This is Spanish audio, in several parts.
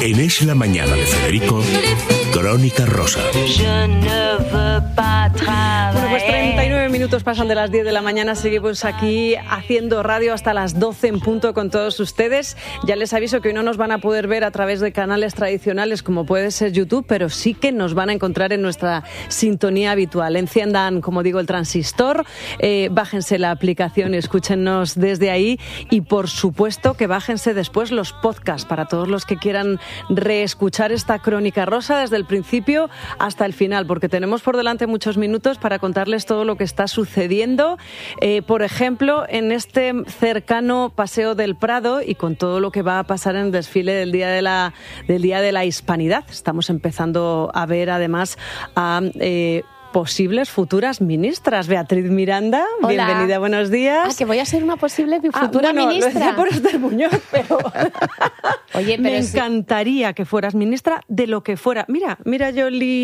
En Es la Mañana de Federico, Crónica Rosa. Bueno, pues 39 minutos pasan de las 10 de la mañana. Seguimos aquí haciendo radio hasta las 12 en punto con todos ustedes. Ya les aviso que hoy no nos van a poder ver a través de canales tradicionales como puede ser YouTube, pero sí que nos van a encontrar en nuestra sintonía habitual. Enciendan, como digo, el transistor, bájense la aplicación y escúchenos desde ahí. Y por supuesto que bájense después los podcasts para todos los que quieran reescuchar esta Crónica Rosa desde el principio hasta el final, porque tenemos por delante muchos minutos para contarles todo lo que está sucediendo, por ejemplo, en este cercano Paseo del Prado y con todo lo que va a pasar en el desfile del Día de la Hispanidad. Estamos empezando a ver además a posibles futuras ministras. Beatriz Miranda, hola. Bienvenida, buenos días. Que voy a ser una posible futura ministra. Lo decía por Esther Muñoz, pero, Oye, pero me encantaría que fueras ministra de lo que fuera. Mira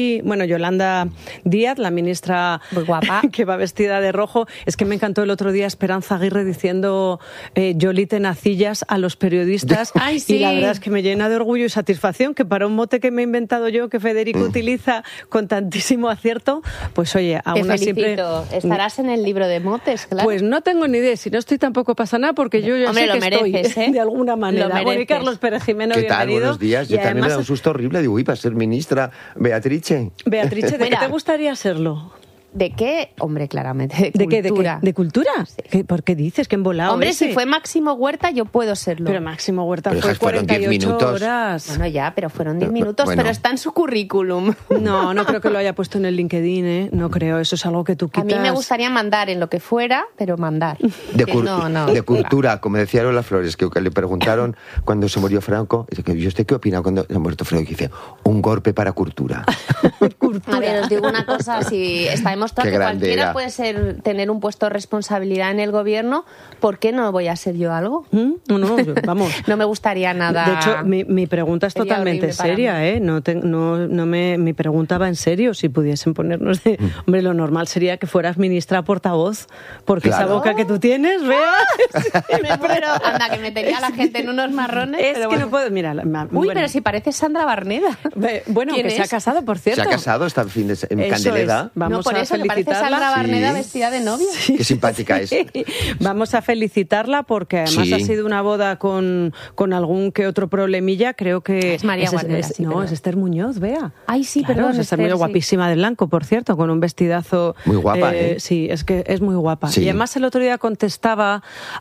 Yolanda Díaz, la ministra muy guapa, que va vestida de rojo. Es que me encantó el otro día Esperanza Aguirre diciendo Yoli tenacillas a los periodistas. Ay, sí. Y la verdad es que me llena de orgullo y satisfacción que para un mote que me he inventado yo, que Federico utiliza con tantísimo acierto, pues oye, aún así siempre... Estarás en el libro de motes, claro. Pues no tengo ni idea, si no estoy tampoco pasa nada, porque yo ya sé que mereces, estoy, de alguna manera. Bueno, y Carlos Pérez Jimeno, ¿qué tal? bienvenido. Buenos días. Yo también me da un susto horrible. Digo, para ser ministra, Beatrice. Beatrice, ¿de qué te gustaría serlo? ¿De qué? Hombre, claramente, de cultura. ¿De cultura? Sí. ¿Por qué dices? ¿Qué embolado? Hombre, si fue Máximo Huerta, yo puedo serlo. Pero Máximo Huerta fue 48 horas. Bueno, ya, pero fueron 10 minutos, bueno. Pero está en su currículum. No creo que lo haya puesto en el LinkedIn, ¿eh? No creo, eso es algo que tú quitas. A mí me gustaría mandar en lo que fuera, pero mandar. De cultura, como decía Lola Flores, que le preguntaron cuando se murió Franco, ¿y usted qué opina cuando se ha muerto Franco? Y dice, un golpe para cultura. A ver, os digo una cosa, si está demostrado que cualquiera puede tener un puesto de responsabilidad en el gobierno, ¿por qué no voy a ser yo algo? Vamos. No me gustaría nada. De hecho, mi pregunta es totalmente seria, ¿eh? Mi pregunta va en serio. Si pudiesen ponernos de... Hombre, lo normal sería que fueras ministra portavoz, porque esa boca que tú tienes, me muero. Anda, que metería a la gente en unos marrones. Es que no puedo... Mira, pero si parece Sandra Barneda. Bueno, que se ha casado, por cierto. Se ha casado esta fin de en Candeleda. Vamos por eso, a felicitarla. Que parece Sandra Barneda vestida de novia. Qué simpática es. Vamos a felicitarla porque además ha sido una boda con algún que otro problemilla. Creo que es María Guarnera. Es Esther Muñoz, vea. Ay, sí, perdón. Es Esther Muñoz, guapísima de blanco, por cierto, con un vestidazo. Muy guapa, Sí, es que es muy guapa. Sí. Y además el otro día contestaba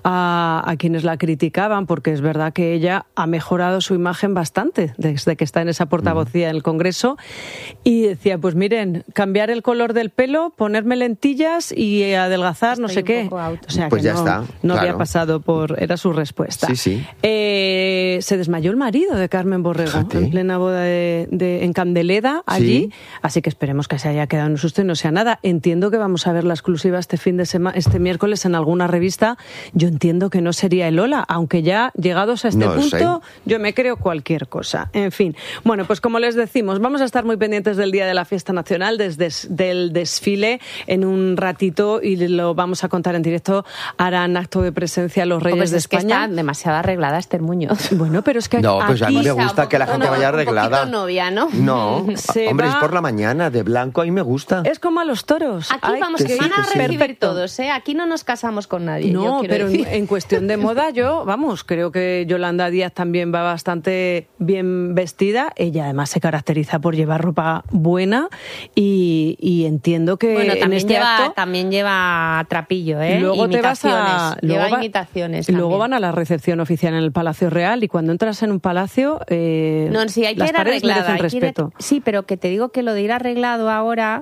a quienes la criticaban, porque es verdad que ella ha mejorado su imagen bastante desde que está en esa portavocía en el Congreso. Y decía, pues miren, cambiar el color del pelo, ponerme lentillas y adelgazar, no sé qué. O sea, pues que ya está. No claro. había pasado por... Era su respuesta. Sí. Se desmayó el marido de Carmen Borrego. Fíjate. En plena boda en Candeleda, allí. Sí. Así que esperemos que se haya quedado en un susto y no sea nada. Entiendo que vamos a ver la exclusiva este miércoles en alguna revista. Yo entiendo que no sería el Lola, aunque ya llegados a este punto, yo me creo cualquier cosa. En fin. Bueno, pues como les decimos, vamos a estar muy pendientes del Día de la Fiesta Nacional, del desfile en un ratito, y lo vamos a contar en directo. Harán acto de presencia los Reyes de España. Que está demasiado arreglada Esther Muñoz. Bueno, pero es que no, pues a mí me gusta que la gente vaya arreglada. Un novia, ¿no? No, hombre, es por la mañana, de blanco, a mí me gusta. Es como a los toros. Aquí vamos, que van a recibir todos, ¿eh? Aquí no nos casamos con nadie. No, pero en cuestión de moda, creo que Yolanda Díaz también va bastante bien vestida. Ella además se caracteriza por llevar ropa buena y entiendo que también lleva trapillo, ¿eh? Luego imitaciones. Luego van a la recepción oficial en el Palacio Real, y cuando entras en un palacio, hay que las ir paredes arreglada, merecen respeto. Sí, pero que te digo que lo de ir arreglado ahora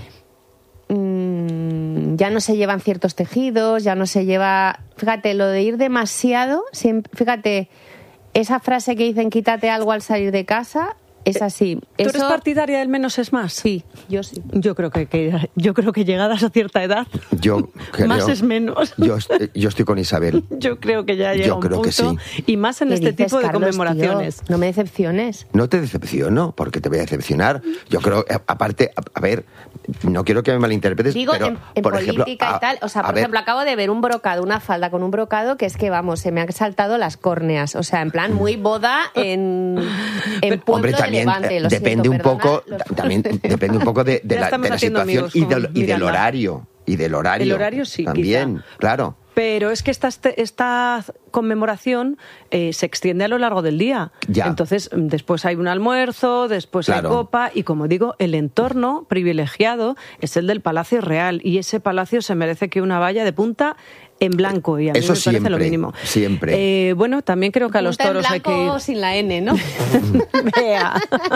ya no se llevan ciertos tejidos, ya no se lleva... Fíjate, lo de ir demasiado, fíjate, esa frase que dicen quítate algo al salir de casa... Es así. ¿Tú eres partidaria del menos es más? Sí, yo sí. Yo creo que llegadas a cierta edad, más es menos. Yo estoy con Isabel. Yo creo que ya llega un punto. Que sí. Y más en este tipo de conmemoraciones. Tío, no me decepciones. No te decepciono, porque te voy a decepcionar. Yo creo, aparte, a ver, no quiero que me malinterpretes, digo, pero en por política ejemplo, y tal, o sea, por ejemplo, acabo de ver un brocado, una falda con un brocado que es que, vamos, se me han saltado las córneas, o sea, en plan muy boda en en Pueblo Hombre, también de Levante, lo depende siento, un poco, perdona, también depende un poco de Ya la estamos haciendo situación amigos y con del Miranda. horario. Y del horario. El horario sí, también, quizá. claro. Pero es que esta conmemoración se extiende a lo largo del día. Ya. Entonces, después hay un almuerzo, después Claro. hay copa, y como digo, el entorno privilegiado es el del Palacio Real, y ese palacio se merece que una valla de punta en blanco, y a mí Eso me parece siempre, lo mínimo. siempre. Bueno, también creo que a los Punta en toros hay que blanco ir. sin la N, ¿no? Vea.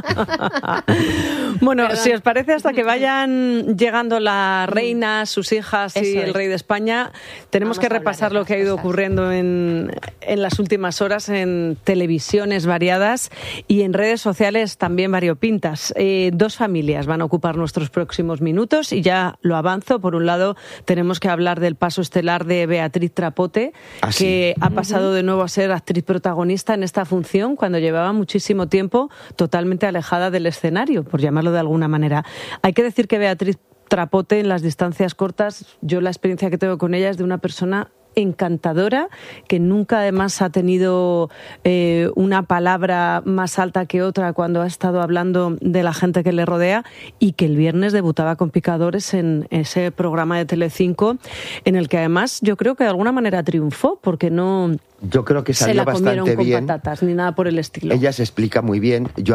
Bueno, Perdón. si os parece, hasta que vayan llegando la reina, sus hijas y Eso el es. rey de España, tenemos Vamos que a hablar repasar de lo que ha otras ido cosas. ocurriendo en las últimas horas en televisiones variadas y en redes sociales también variopintas. Dos familias van a ocupar nuestros próximos minutos, y ya lo avanzo. Por un lado, tenemos que hablar del paso estelar de Beatriz Trapote, que ha pasado de nuevo a ser actriz protagonista en esta función cuando llevaba muchísimo tiempo totalmente alejada del escenario, por llamarlo de alguna manera. Hay que decir que Beatriz Trapote, en las distancias cortas, yo la experiencia que tengo con ella es de una persona encantadora, que nunca además ha tenido una palabra más alta que otra cuando ha estado hablando de la gente que le rodea, y que el viernes debutaba con Picadores en ese programa de Telecinco, en el que además yo creo que de alguna manera triunfó, porque no Yo creo que se salió la comieron bastante con bien. patatas ni nada por el estilo. Ella se explica muy bien. Yo